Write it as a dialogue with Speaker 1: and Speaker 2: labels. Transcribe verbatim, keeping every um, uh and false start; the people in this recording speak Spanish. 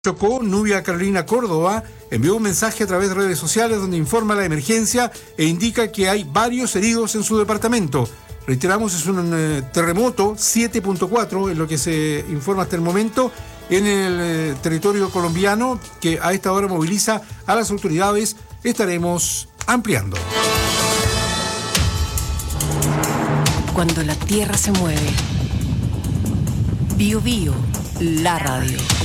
Speaker 1: Chocó, Nubia Carolina Córdoba envió un mensaje a través de redes sociales donde informa la emergencia e indica que hay varios heridos en su departamento. Reiteramos, es un eh, terremoto siete punto cuatro, es lo que se informa hasta el momento, en el eh, territorio colombiano, que a esta hora moviliza a las autoridades. Estaremos ampliando.
Speaker 2: Cuando la tierra se mueve, Bío Bío, la radio.